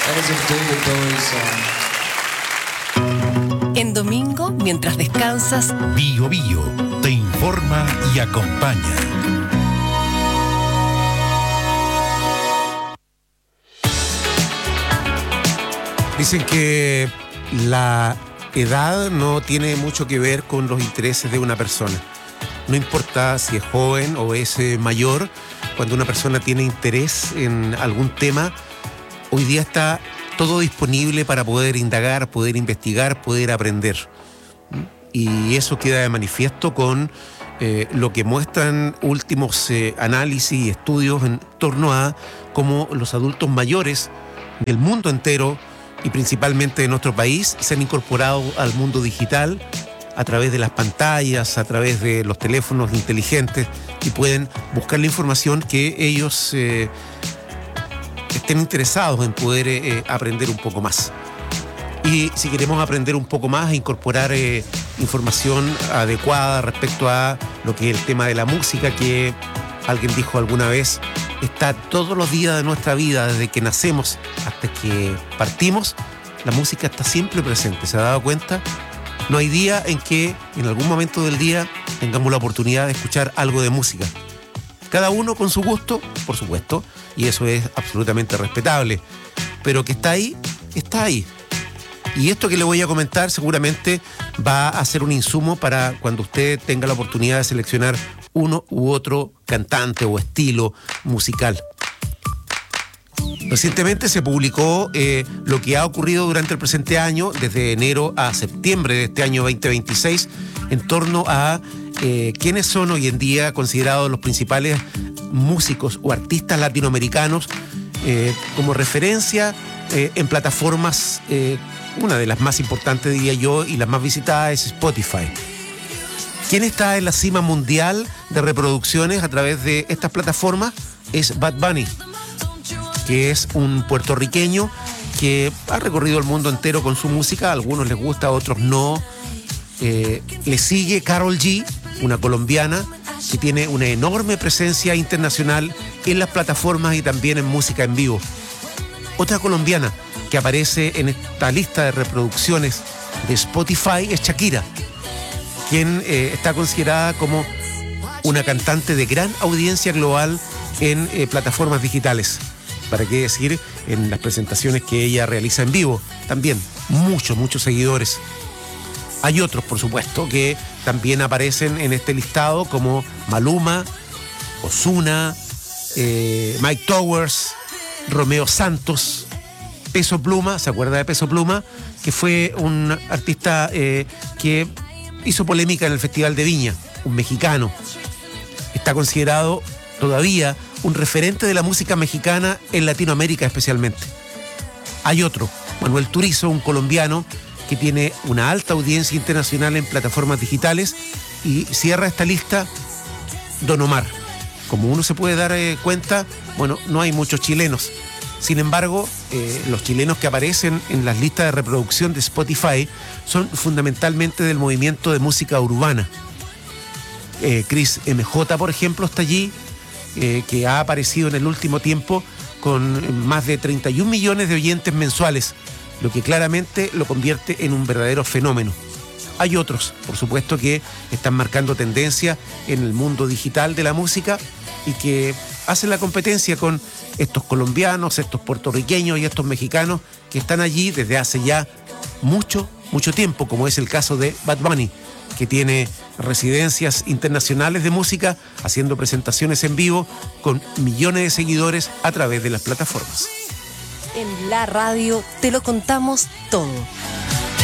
That is a David Bowie song. En domingo, mientras descansas, Bio Bio te informa y acompaña. Dicen que la edad no tiene mucho que ver con los intereses de una persona. No importa si es joven o es mayor, cuando una persona tiene interés en algún tema, hoy día está todo disponible para poder indagar, poder investigar, poder aprender. Y eso queda de manifiesto con lo que muestran últimos análisis y estudios en torno a cómo los adultos mayores del mundo entero y principalmente de nuestro país se han incorporado al mundo digital a través de las pantallas, a través de los teléfonos inteligentes y pueden buscar la información que ellos estén interesados en poder aprender un poco más. Y si queremos aprender un poco más e incorporar información adecuada respecto a lo que es el tema de la música, que alguien dijo alguna vez, está todos los días de nuestra vida, desde que nacemos hasta que partimos, la música está siempre presente. ¿Se ha dado cuenta? No hay día en que en algún momento del día tengamos la oportunidad de escuchar algo de música. Cada uno con su gusto, por supuesto, y eso es absolutamente respetable. Pero que está ahí, está ahí. Y esto que le voy a comentar seguramente va a ser un insumo para cuando usted tenga la oportunidad de seleccionar uno u otro cantante o estilo musical. Recientemente se publicó lo que ha ocurrido durante el presente año, desde enero a septiembre de este año 2026, en torno a quiénes son hoy en día considerados los principales músicos o artistas latinoamericanos como referencia en plataformas, una de las más importantes diría yo y las más visitadas es Spotify. ¿Quién está en la cima mundial de reproducciones a través de estas plataformas? Es Bad Bunny, que es un puertorriqueño que ha recorrido el mundo entero con su música. A algunos les gusta, a otros no. Le sigue Karol G, una colombiana que tiene una enorme presencia internacional en las plataformas y también en música en vivo. Otra colombiana que aparece en esta lista de reproducciones de Spotify es Shakira, quien está considerada como una cantante de gran audiencia global en plataformas digitales. ¿Para qué decir en las presentaciones que ella realiza en vivo? También muchos seguidores. Hay otros, por supuesto, que también aparecen en este listado como Maluma, Ozuna, Mike Towers, Romeo Santos, Peso Pluma. ¿Se acuerda de Peso Pluma? Que fue un artista que hizo polémica en el Festival de Viña, un mexicano. Está considerado todavía un referente de la música mexicana en Latinoamérica especialmente. Hay otro, Manuel Turizo, un colombiano que tiene una alta audiencia internacional en plataformas digitales, y cierra esta lista Don Omar. Como uno se puede dar cuenta, bueno, no hay muchos chilenos. Sin embargo, los chilenos que aparecen en las listas de reproducción de Spotify son fundamentalmente del movimiento de música urbana. Chris MJ, por ejemplo, está allí, que ha aparecido en el último tiempo con más de 31 millones de oyentes mensuales, lo que claramente lo convierte en un verdadero fenómeno. Hay otros, por supuesto, que están marcando tendencia en el mundo digital de la música y que hacen la competencia con estos colombianos, estos puertorriqueños y estos mexicanos que están allí desde hace ya mucho tiempo, como es el caso de Bad Bunny, que tiene residencias internacionales de música, haciendo presentaciones en vivo con millones de seguidores a través de las plataformas. en la radio te lo contamos todo.